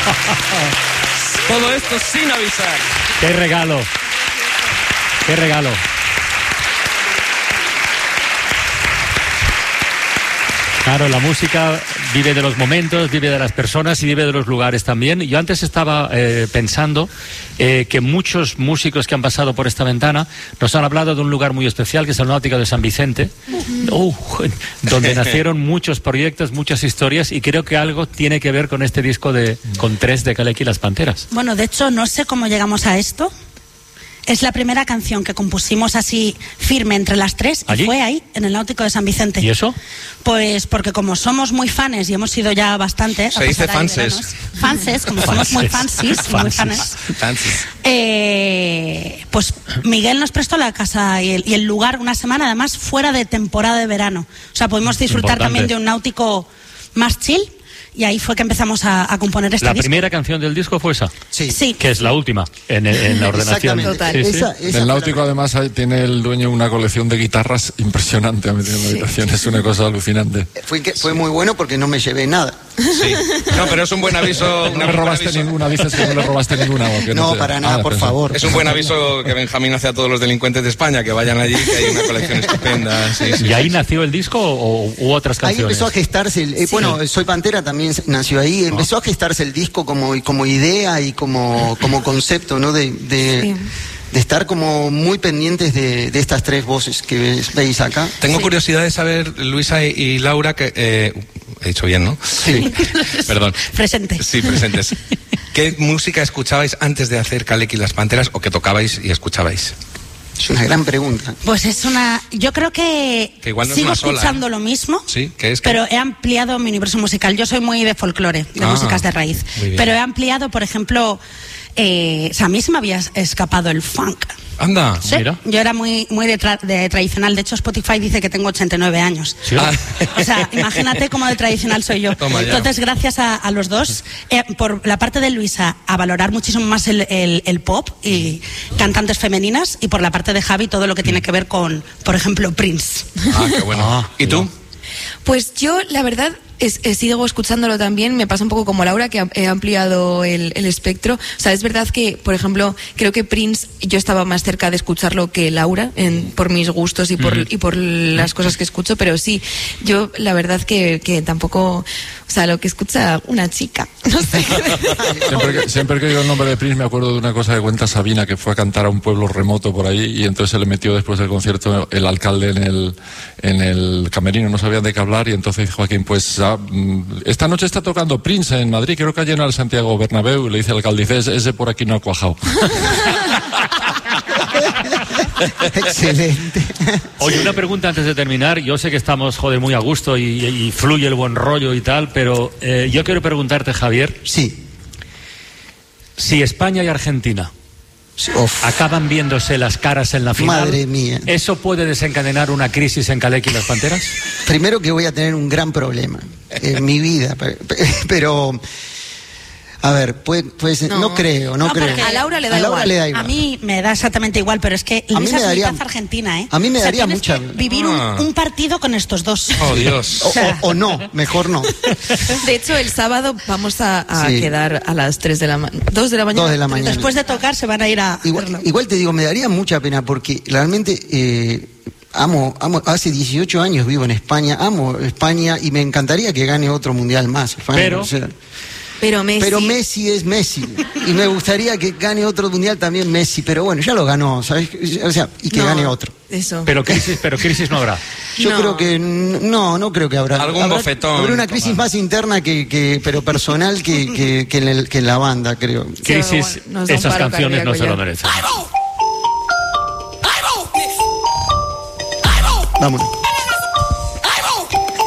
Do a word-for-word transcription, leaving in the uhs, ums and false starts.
Todo esto sin avisar. ¡Qué regalo! ¡Qué regalo! Claro, la música vive de los momentos, vive de las personas y vive de los lugares también. Yo antes estaba eh, pensando eh, que muchos músicos que han pasado por esta ventana nos han hablado de un lugar muy especial, que es el Náutico de San Vicente, uh, donde nacieron muchos proyectos, muchas historias, y creo que algo tiene que ver con este disco de con tres de Kaleki y las Panteras. Bueno, de hecho, no sé cómo llegamos a esto. Es la primera canción que compusimos así firme entre las tres y ¿Allí? Fue ahí, en el Náutico de San Vicente. ¿Y eso? Pues porque como somos muy fanes y hemos sido ya bastante... Se dice fanses. Fanses, como somos muy fansis, muy fanes. Eh, pues Miguel nos prestó la casa y el, y el lugar una semana, además fuera de temporada de verano. O sea, pudimos disfrutar Importante. también de un náutico más chill. Y ahí fue que empezamos a, a componer este La disco. primera canción del disco fue esa. Sí. Sí. Que es la última en, en la ordenación. Exactamente. Sí, sí. Esa- esa El fue Náutico la- además hay- tiene el dueño una colección de guitarras impresionante, ha metido en la habitación, es una cosa alucinante. Fue, que- fue muy bueno porque no me llevé nada. Sí. No, pero es un buen aviso. No una- me un buen robaste aviso. ninguna, dices que no le robaste ninguna. ¿o que No, te- para nada, Ah, por pensé- favor. Es un buen aviso que Benjamín hace a todos los delincuentes de España, que vayan allí, que hay una colección estupenda. Sí, sí, ¿Y ahí sí. nació el disco o u otras Ahí canciones? empezó a gestarse, el, eh, bueno, Soy Pantera también nació ahí, empezó a gestarse el disco como, como idea y como, como concepto, ¿no? De, de, Sí. de estar como muy pendientes de, de estas tres voces que ves- veis acá. Tengo curiosidad de saber, Luisa y, y Laura, que... eh, he dicho bien, ¿no? Sí. Perdón. Presente. Sí, presentes. ¿Qué música escuchabais antes de hacer Kaleki y las Panteras o que tocabais y escuchabais? Es una gran pregunta. Pues es una... Yo creo que, Que igual no es sigo una sola, escuchando ¿eh? lo mismo, Sí, que es que- pero he ampliado mi universo musical. Yo soy muy de folclore, de Ah, músicas de raíz. muy bien. Pero he ampliado, por ejemplo... Eh, o sea, a mí se me había escapado el funk. Anda. Sí, Mira. yo era muy, muy de, tra- de tradicional. De hecho, Spotify dice que tengo ochenta y nueve años. Sí. Ah. O sea, imagínate cómo de tradicional soy yo. Toma ya. Entonces, gracias a, a los dos, eh, por la parte de Luisa, a valorar muchísimo más el, el- el pop y cantantes femeninas, y por la parte de Javi, todo lo que tiene que ver con, por ejemplo, Prince. Ah, qué bueno. Ah, ¿Y tú? Pues yo, la verdad, es, es- sigo escuchándolo también. Me pasa un poco como Laura, que ha- he ampliado el, el espectro. O sea, es verdad que, por ejemplo, creo que Prince, yo estaba más cerca de escucharlo que Laura, en, por mis gustos y por, y por las cosas que escucho, pero sí, yo la verdad que, que tampoco, o sea, lo que escucha una chica, no sé. Siempre que, siempre que digo el nombre de Prince me acuerdo de una cosa que cuenta Sabina, que fue a cantar a un pueblo remoto por ahí y entonces se le metió después del concierto el alcalde en el, en el camerino, no sabían de qué hablar y entonces dijo Joaquín, pues ah, mm, esta noche está tocando Prince en Madrid, creo que ha llenado el Santiago Bernabéu y le dice al alcalde, dice, ese, ese por aquí no ha cuajado. Excelente. Oye, una pregunta antes de terminar. Yo sé que estamos, joder, muy a gusto y, y fluye el buen rollo y tal, pero eh, yo quiero preguntarte, Javier, Sí. si España y Argentina Sí, uf. acaban viéndose las caras en la final, Madre mía. ¿eso puede desencadenar una crisis en Kaleki y las Panteras? Primero que voy a tener un gran problema en mi vida, pe- pe- pero... A ver, puede, puede ser- no. No. creo, no, No, creo. porque a Laura le da A Laura igual. le da A igual. mí me da exactamente igual, pero es que A mí Luisa me es daría- mitad argentina, ¿eh? a mí me O sea, daría tienes mucha- que vivir un, Ah. un partido con estos dos. Oh, Dios. O, O sea- o- o no, mejor no. De hecho, el sábado vamos a, a Sí. quedar a las tres de la mañana. dos de la mañana. Dos de la mañana. Después de tocar se van a ir a Igual, verlo. igual te digo, me daría mucha pena porque realmente eh, amo, amo, hace dieciocho años vivo en España, amo España y me encantaría que gane otro mundial más. España, Pero- o sea, Pero Messi. pero Messi es Messi y me gustaría que gane otro mundial también Messi, pero bueno, ya lo ganó, ¿sabes? O sea, y que No, gane otro. Eso. Pero crisis, pero crisis no habrá. Yo No. creo que n- no, no creo que habrá. Algún habrá, bofetón, habrá una crisis toma. más interna que, que pero personal que, que, que en, el- que en la banda, creo. Crisis, bueno, nos da un esas paro canciones no cardíaco se lo ya. merecen. Vámonos.